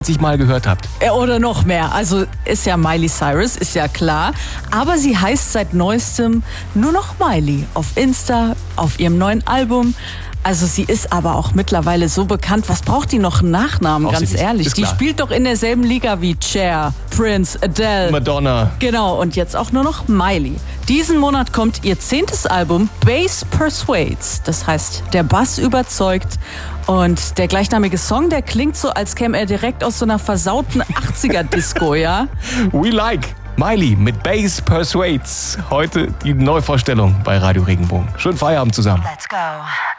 Mal gehört habt. Oder noch mehr. Also ist ja Miley Cyrus, ist ja klar. Aber sie heißt seit neuestem nur noch Miley. Auf Insta, auf ihrem neuen Album. Also sie ist aber auch mittlerweile so bekannt. Was braucht die noch einen Nachnamen, ganz ehrlich? Die spielt doch in derselben Liga wie Cher, Prince, Adele. Madonna. Genau, und jetzt auch nur noch Miley. Diesen Monat kommt ihr 10. Album, Bass Persuades. Das heißt, der Bass überzeugt. Und der gleichnamige Song, der klingt so, als käme er direkt aus so einer versauten 80er-Disco, ja? We like Miley mit Bass Persuades. Heute die Neuvorstellung bei Radio Regenbogen. Schönen Feierabend zusammen. Let's go.